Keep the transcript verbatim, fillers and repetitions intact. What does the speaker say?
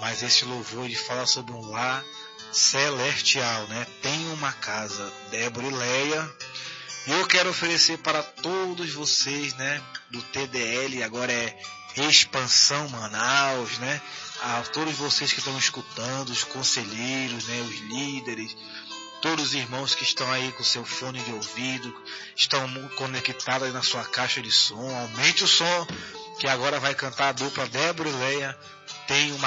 mas esse louvor ele fala sobre um lar celestial, né? Tem uma casa, Débora e Leia. E eu quero oferecer para todos vocês, né, do T D L, agora é Expansão Manaus, né? A todos vocês que estão escutando, os conselheiros, né, os líderes, todos os irmãos que estão aí com seu fone de ouvido, estão conectados aí na sua caixa de som, aumente o som, que agora vai cantar a dupla Débora e Leia, Tem uma